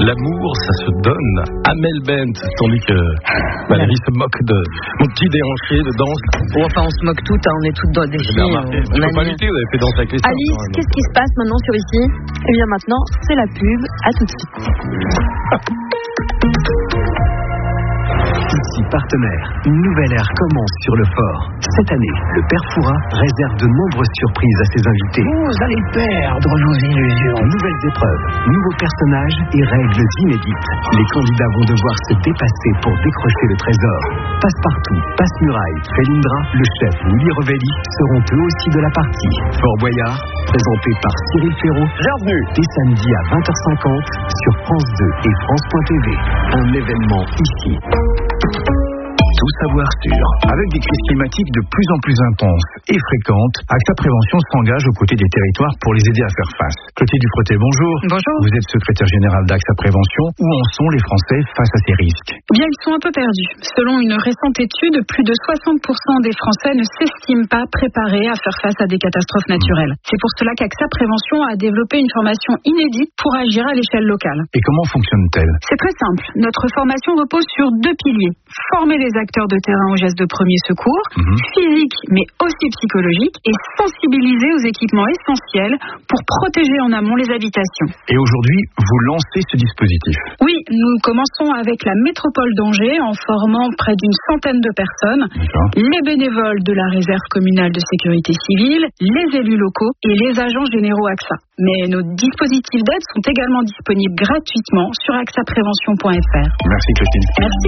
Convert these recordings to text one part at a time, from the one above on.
L'amour, ça se donne. Amel Bent, tandis que Valérie se moque de mon petit déhanché de danse. Bon, enfin, on se moque toutes, hein, on est toutes dans des filles. Je peux pas lutter, vous avez fait danser avec les sœurs. Alice, qu'est-ce qui se passe maintenant sur ici? Et bien maintenant, c'est la pub. À tout de suite. Ici partenaire, une nouvelle ère commence sur le fort. Cette année, le père Fouras réserve de nombreuses surprises à ses invités. Vous allez perdre vos illusions. Nouvelles épreuves, nouveaux personnages et règles inédites. Les candidats vont devoir se dépasser pour décrocher le trésor. Passe-partout, Passe-Muraille, Félindra, le chef Willy Revelli seront eux aussi de la partie. Fort Boyard, présenté par Cyril Ferraud. Bienvenue. Dès samedi à 20h50 sur France 2 et France.tv. Un événement ici. Tout savoir sûr. Avec des crises climatiques de plus en plus intenses et fréquentes, AXA Prévention s'engage aux côtés des territoires pour les aider à faire face. Clotilde Dufretet, bonjour. Bonjour. Vous êtes secrétaire générale d'AXA Prévention. Où en sont les Français face à ces risques? Bien, ils sont un peu perdus. Selon une récente étude, plus de 60% des Français ne s'estiment pas préparés à faire face à des catastrophes naturelles. C'est pour cela qu'AXA Prévention a développé une formation inédite pour agir à l'échelle locale. Et comment fonctionne-t-elle? C'est très simple. Notre formation repose sur 2 piliers. Former les acteurs de terrain aux gestes de premier secours, physique mais aussi psychologique, et sensibiliser aux équipements essentiels pour protéger en amont les habitations. Et aujourd'hui, vous lancez ce dispositif? Oui, nous commençons avec la métropole d'Angers en formant près d'une centaine de personnes, les bénévoles de la réserve communale de sécurité civile, les élus locaux et les agents généraux AXA. Mais nos dispositifs d'aide sont également disponibles gratuitement sur axaprévention.fr. Merci Clotilde. Merci.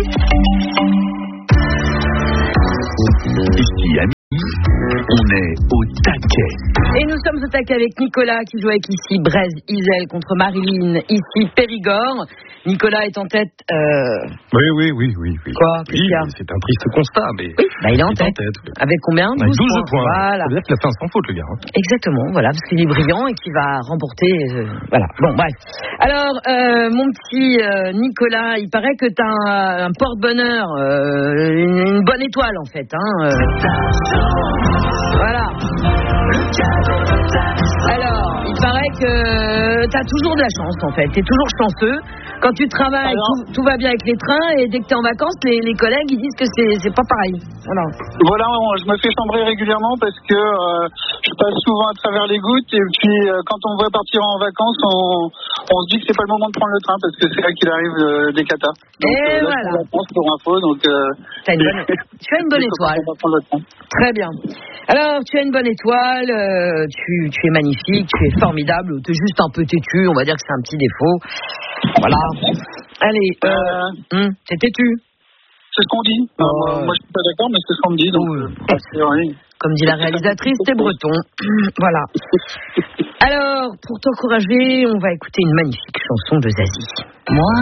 Ici à midi, on est au taquet. Et nous sommes au taquet avec Nicolas qui joue avec ici Brésil-Isel contre Marilyn, ici Périgord. Nicolas est en tête. Oui. Quoi? Oui, c'est un triste constat, mais. Oui, il est en tête. Oui. Avec combien? 12 points. Voilà. Ça veut dire qu'il a fait un sans faute, le gars. Hein. Exactement, voilà, parce qu'il est brillant et qu'il va remporter. Voilà. Bon, bref. Alors, mon petit Nicolas, il paraît que t'as un porte-bonheur, une bonne étoile en fait. Hein, Voilà. Alors, il paraît que t'as toujours de la chance en fait. T'es toujours chanceux. Quand tu travailles, tout va bien avec les trains, et dès que t'es en vacances, les collègues ils disent que c'est pas pareil. Voilà, je me fais chambrer régulièrement parce que je passe souvent à travers les gouttes, et puis quand on veut partir en vacances, on se dit que c'est pas le moment de prendre le train parce que c'est là qu'il arrive des catas. Donc, et là, voilà. je suis en vacances pour info, donc. Tu as une bonne étoile. Très bien. Alors, tu as une bonne étoile, tu es magnifique, tu es formidable, tu es juste un peu têtu, on va dire que c'est un petit défaut. Voilà. Allez, t'es têtu. C'est ce qu'on dit. Moi, je suis pas d'accord, mais c'est ce qu'on me dit. Donc, comme dit la réalisatrice, t'es breton. Voilà. Alors, pour t'encourager, on va écouter une magnifique chanson de Zazie. Moi,